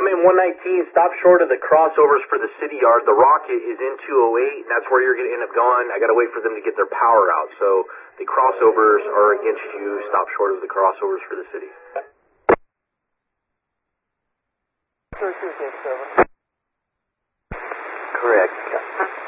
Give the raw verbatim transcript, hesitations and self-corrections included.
in one nineteen, stop short of the crossovers for the city yard. The rocket is in two oh eight, and that's where you're going to end up going. I got to wait for them to get their power out. So the crossovers are against you. Stop short of the crossovers for the city. Correct.